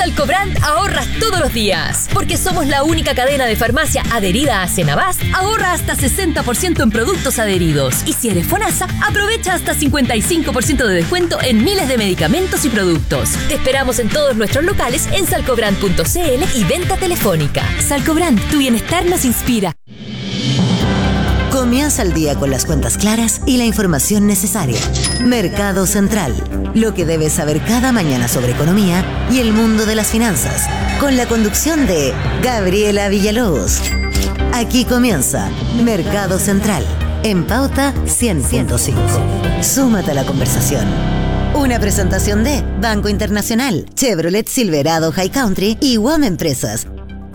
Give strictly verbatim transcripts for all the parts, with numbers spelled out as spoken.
Salcobrand ahorras todos los días. Porque somos la única cadena de farmacia adherida a Senabast, ahorra hasta sesenta por ciento en productos adheridos. Y si eres FONASA, aprovecha hasta cincuenta y cinco por ciento de descuento en miles de medicamentos y productos. Te esperamos en todos nuestros locales en salcobrand punto c l y venta telefónica. Salcobrand, tu bienestar nos inspira. Comienza el día con las cuentas claras y la información necesaria. Mercado Central. Lo que debes saber cada mañana sobre economía y el mundo de las finanzas. Con la conducción de Gabriela Villalobos. Aquí comienza Mercado Central. En Pauta cien punto cinco. Súmate a la conversación. Una presentación de Banco Internacional, Chevrolet Silverado High Country y W A M Empresas.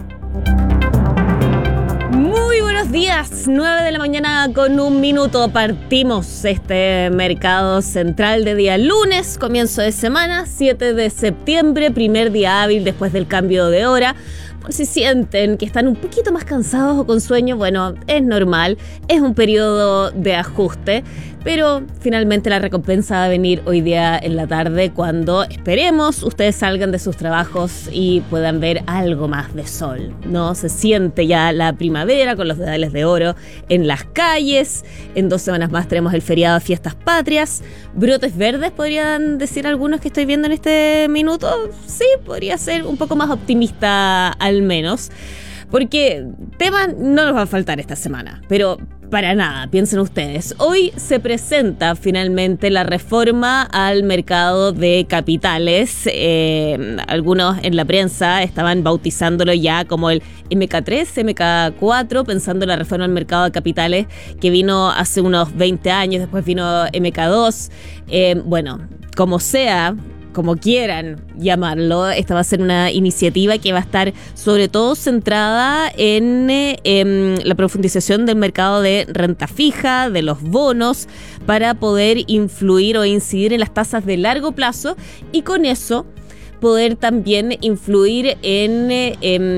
Muy buenos días, nueve de la mañana con un minuto. Partimos este Mercado Central de día lunes, comienzo de semana, siete de septiembre, primer día hábil después del cambio de hora. Por si sienten que están un poquito más cansados o con sueño, bueno, es normal, es un periodo de ajuste, pero finalmente la recompensa va a venir hoy día en la tarde cuando, esperemos, ustedes salgan de sus trabajos y puedan ver algo más de sol, ¿no? Se siente ya la primavera con los dedales de oro en las calles. En dos semanas más tenemos el feriado de Fiestas Patrias. Brotes verdes, podrían decir algunos que estoy viendo en este minuto. Sí, podría ser un poco más optimista al menos, porque temas no nos va a faltar esta semana, pero para nada, piensen ustedes. Hoy se presenta finalmente la reforma al mercado de capitales. Eh, algunos en la prensa estaban bautizándolo ya como el eme ka tres, eme ka cuatro, pensando en la reforma al mercado de capitales que vino hace unos veinte años, después vino eme ka dos. Eh, bueno, como sea, como quieran llamarlo, esta va a ser una iniciativa que va a estar sobre todo centrada en, eh, en la profundización del mercado de renta fija, de los bonos, para poder influir o incidir en las tasas de largo plazo y con eso poder también influir en, eh,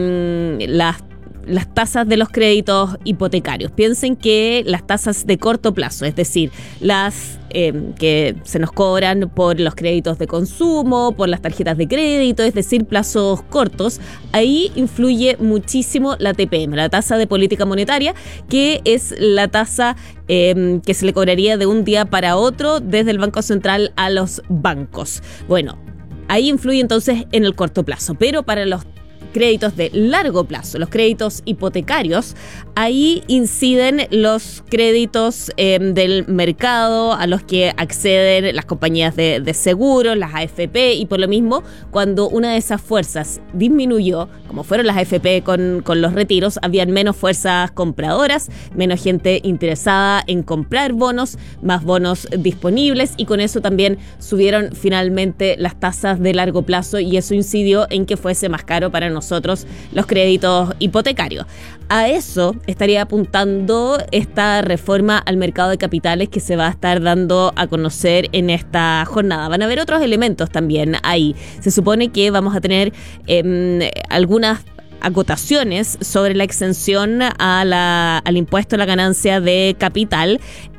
en las las tasas de los créditos hipotecarios. Piensen que las tasas de corto plazo, es decir, las eh, que se nos cobran por los créditos de consumo, por las tarjetas de crédito, es decir, plazos cortos, ahí influye muchísimo la te pe eme, la tasa de política monetaria, que es la tasa eh, que se le cobraría de un día para otro desde el Banco Central a los bancos. Bueno, ahí influye entonces en el corto plazo, pero para los créditos de largo plazo, los créditos hipotecarios, ahí inciden los créditos eh, del mercado a los que acceden las compañías de, de seguros, las a efe pe, y por lo mismo, cuando una de esas fuerzas disminuyó, como fueron las a efe pe con, con los retiros, habían menos fuerzas compradoras, menos gente interesada en comprar bonos, más bonos disponibles, y con eso también subieron finalmente las tasas de largo plazo, y eso incidió en que fuese más caro para nosotros nosotros los créditos hipotecarios. A eso estaría apuntando esta reforma al mercado de capitales que se va a estar dando a conocer en esta jornada. Van a haber otros elementos también ahí. Se supone que vamos a tener eh, algunas acotaciones sobre la exención a la, al impuesto a la ganancia de capital,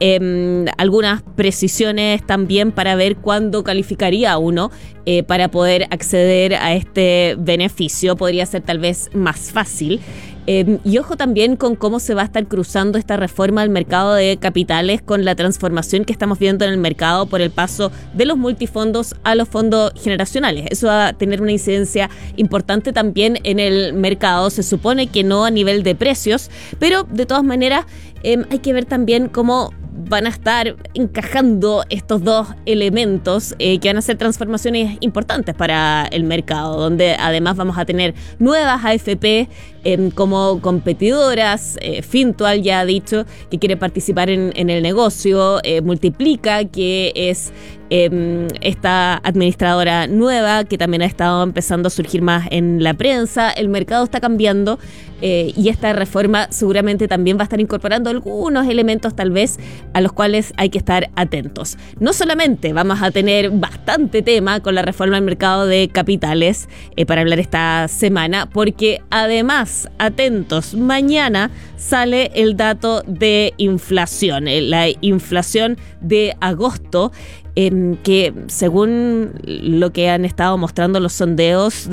eh, algunas precisiones también para ver cuándo calificaría uno eh, para poder acceder a este beneficio. Podría ser tal vez más fácil. Eh, y ojo también con cómo se va a estar cruzando esta reforma al mercado de capitales con la transformación que estamos viendo en el mercado por el paso de los multifondos a los fondos generacionales. Eso va a tener una incidencia importante también en el mercado. Se supone que no a nivel de precios, pero de todas maneras eh, hay que ver también cómo van a estar encajando estos dos elementos eh, que van a ser transformaciones importantes para el mercado, donde además vamos a tener nuevas a efe pe eh, como competidoras. eh, Fintual ya ha dicho que quiere participar en, en el negocio, eh, Multiplica, que es eh, esta administradora nueva que también ha estado empezando a surgir más en la prensa. El mercado está cambiando eh, y esta reforma seguramente también va a estar incorporando algunos elementos tal vez a los cuales hay que estar atentos. No solamente vamos a tener bastante tema con la reforma al mercado de capitales eh, para hablar esta semana, porque además, atentos, mañana sale el dato de inflación, eh, la inflación de agosto, eh, que según lo que han estado mostrando los sondeos